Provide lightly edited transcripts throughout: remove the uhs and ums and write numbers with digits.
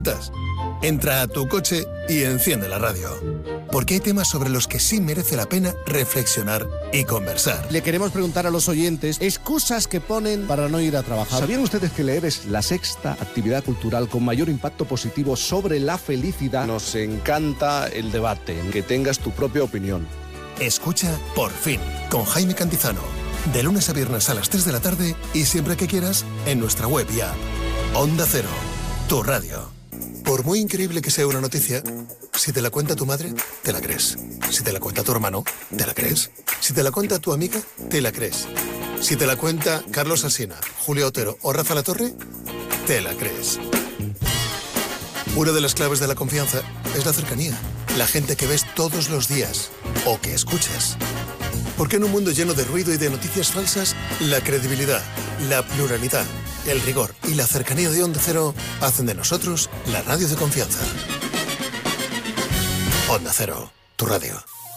Entra a tu coche y enciende la radio. Porque hay temas sobre los que sí merece la pena reflexionar y conversar. Le queremos preguntar a los oyentes excusas que ponen para no ir a trabajar. ¿Sabían ustedes que leer es la sexta actividad cultural con mayor impacto positivo sobre la felicidad? Nos encanta el debate, que tengas tu propia opinión. Escucha Por Fin, con Jaime Cantizano. De lunes a viernes a las 3 de la tarde y siempre que quieras en nuestra web y app. Onda Cero, tu radio. Por muy increíble que sea una noticia, si te la cuenta tu madre, te la crees. Si te la cuenta tu hermano, te la crees. Si te la cuenta tu amiga, te la crees. Si te la cuenta Carlos Alsina, Julio Otero o Rafa Latorre, te la crees. Una de las claves de la confianza es la cercanía. La gente que ves todos los días o que escuchas. Porque en un mundo lleno de ruido y de noticias falsas, la credibilidad, la pluralidad, el rigor y la cercanía de Onda Cero hacen de nosotros la radio de confianza. Onda Cero, tu radio.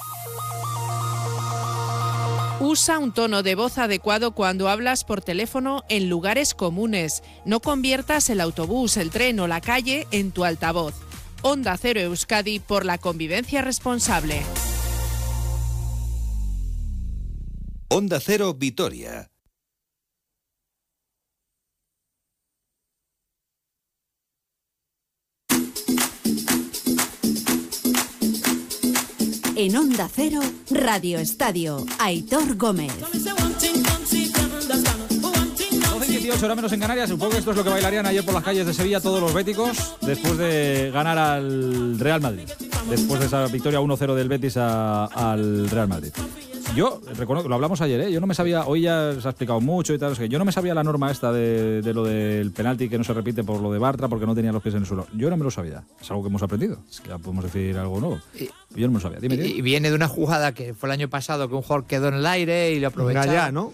Usa un tono de voz adecuado cuando hablas por teléfono en lugares comunes. No conviertas el autobús, el tren o la calle en tu altavoz. Onda Cero Euskadi por la convivencia responsable. Onda Cero Vitoria. En Onda Cero, Radio Estadio, Aitor Gómez. 12:18, hora menos en Canarias. Supongo que esto es lo que bailarían ayer por las calles de Sevilla todos los béticos después de ganar al Real Madrid. Después de esa victoria 1-0 del Betis al Real Madrid. Yo reconozco, lo hablamos ayer, yo no me sabía, hoy ya se ha explicado mucho y tal, es que yo no me sabía la norma esta de lo del penalti que no se repite por lo de Bartra porque no tenía los pies en el suelo. Yo no me lo sabía, es algo que hemos aprendido, es que ya podemos decir algo nuevo. Yo no me lo sabía. Dime. Y viene de una jugada que fue el año pasado que un jugador quedó en el aire y lo aprovechó. Gallá, ¿no?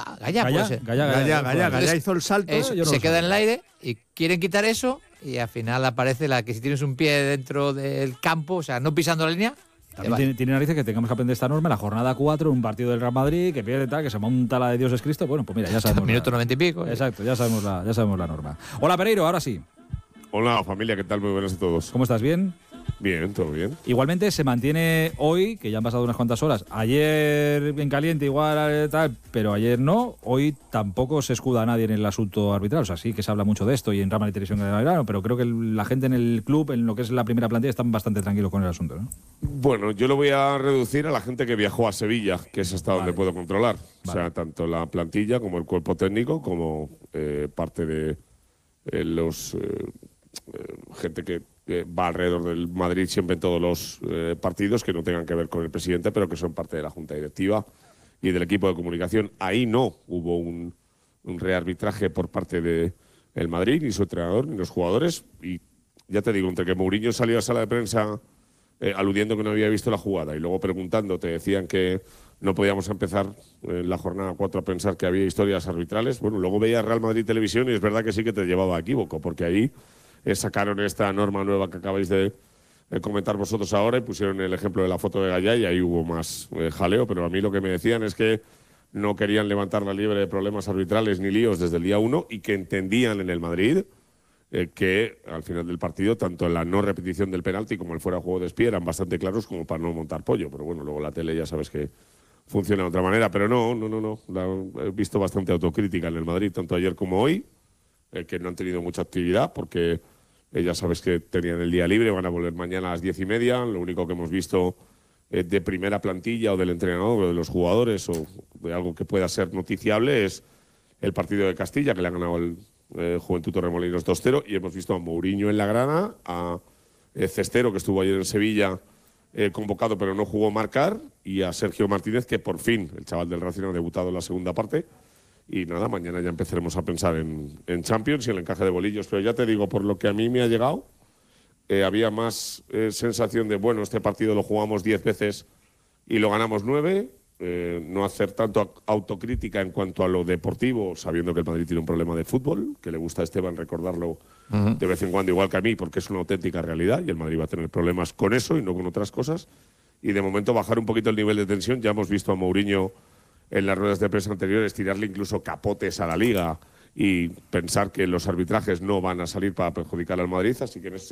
Gallá hizo el salto. Se queda en el aire y quieren quitar eso y al final aparece la que si tienes un pie dentro del campo, o sea, no pisando la línea. También tiene narices que tengamos que aprender esta norma en la jornada 4, un partido del Real Madrid, que pierde tal, que se monta la de Dios es Cristo. Bueno, pues mira, ya sabemos. Minuto 90 y pico. Exacto, ya sabemos la norma. Hola, Pereiro, ahora sí. Hola, familia, ¿qué tal? Muy buenas a todos. ¿Cómo estás? ¿Bien? Bien, todo bien. Igualmente se mantiene hoy, que ya han pasado unas cuantas horas. Ayer en caliente igual tal, pero ayer no. Hoy tampoco se escuda a nadie en el asunto arbitral. O sea, sí que se habla mucho de esto y en Real Madrid Televisión de verano, pero creo que la gente en el club, en lo que es la primera plantilla, están bastante tranquilos con el asunto, ¿no? Bueno, yo lo voy a reducir a la gente que viajó a Sevilla, que es hasta donde puedo controlar. Vale. O sea, tanto la plantilla como el cuerpo técnico, como parte de los gente que va alrededor del Madrid siempre en todos los partidos que no tengan que ver con el presidente, pero que son parte de la junta directiva y del equipo de comunicación. Ahí no hubo un rearbitraje por parte del Madrid, ni su entrenador, ni los jugadores. Y ya te digo, entre que Mourinho salió a sala de prensa aludiendo que no había visto la jugada y luego preguntando, te decían que no podíamos empezar la jornada 4 a pensar que había historias arbitrales. Bueno, luego veía Real Madrid Televisión y es verdad que sí que te llevaba a equívoco, porque ahí sacaron esta norma nueva que acabáis de comentar vosotros ahora y pusieron el ejemplo de la foto de Gallá y ahí hubo más jaleo, pero a mí lo que me decían es que no querían levantar la liebre de problemas arbitrales ni líos desde el día 1 y que entendían en el Madrid que al final del partido tanto la no repetición del penalti como el fuera de juego de espía eran bastante claros como para no montar pollo, pero bueno, luego la tele ya sabes que funciona de otra manera, pero no, he visto bastante autocrítica en el Madrid, tanto ayer como hoy, que no han tenido mucha actividad porque ya sabes que tenían el día libre, van a volver mañana a las 10:30. Lo único que hemos visto de primera plantilla o del entrenador o de los jugadores o de algo que pueda ser noticiable es el partido de Castilla, que le ha ganado el Juventud Torremolinos 2-0, y hemos visto a Mourinho en la grana, a Cestero, que estuvo ayer en Sevilla convocado pero no jugó marcar, y a Sergio Martínez, que por fin, el chaval del Racing, ha debutado en la segunda parte. Y nada, mañana ya empezaremos a pensar en Champions y en el encaje de bolillos. Pero ya te digo, por lo que a mí me ha llegado, había más sensación de, bueno, este partido lo jugamos 10 veces y lo ganamos 9. No hacer tanto autocrítica en cuanto a lo deportivo, sabiendo que el Madrid tiene un problema de fútbol, que le gusta a Esteban recordarlo de vez en cuando, igual que a mí, porque es una auténtica realidad y el Madrid va a tener problemas con eso y no con otras cosas. Y de momento bajar un poquito el nivel de tensión. Ya hemos visto a Mourinho en las ruedas de prensa anteriores tirarle incluso capotes a la Liga y pensar que los arbitrajes no van a salir para perjudicar al Madrid, así que en ese